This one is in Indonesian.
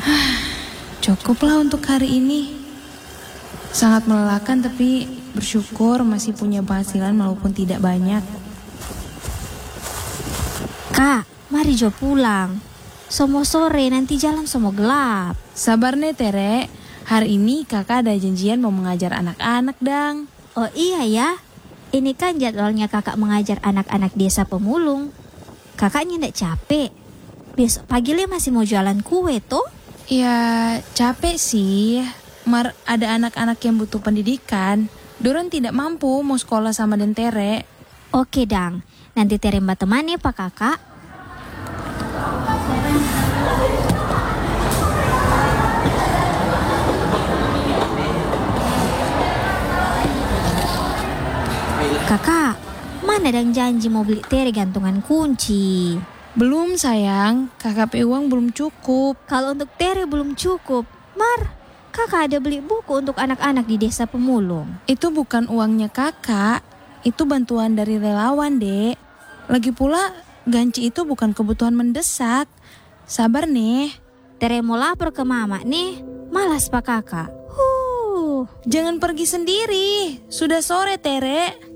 Cukuplah untuk hari ini. Sangat melelahkan tapi bersyukur masih punya penghasilan walaupun tidak banyak. Kak, mari jo pulang. Somo sore nanti jalan somo gelap. Sabar nih Tere, hari ini kakak ada janjian mau mengajar anak-anak dang. Oh iya ya, ini kan jadwalnya kakak mengajar anak-anak desa pemulung. Kakaknya ndak capek? Besok pagi le masih mau jualan kue toh? Ya capek sih, ada anak-anak yang butuh pendidikan. Duran tidak mampu mau sekolah sama den Tere. Oke dang, nanti Tere mbak temani pak kakak. Kakak, mana dang janji mau beli Tere gantungan kunci? Belum sayang, KKP uang belum cukup. Kalau untuk Tere belum cukup, Mar, kakak ada beli buku untuk anak-anak di desa pemulung. Itu bukan uangnya kakak, itu bantuan dari relawan dek. Lagi pula ganci itu bukan kebutuhan mendesak. Sabar nih. Tere mau lapor ke mama nih, malas pak kakak. Jangan pergi sendiri, sudah sore Tere.